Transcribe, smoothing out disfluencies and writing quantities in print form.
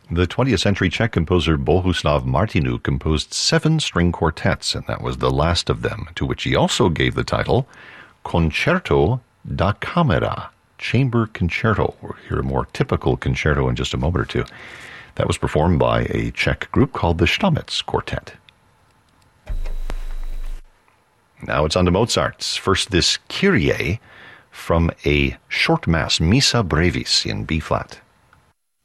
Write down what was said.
The 20th century Czech composer Bohuslav Martinu composed 7 string quartets, and that was the last of them, to which he also gave the title Concerto da Camera, Chamber Concerto. We'll hear a more typical concerto in just a moment or two. That was performed by a Czech group called the Stamitz Quartet. Now it's on to Mozart's. First, this Kyrie from a short mass, Missa Brevis in B-flat.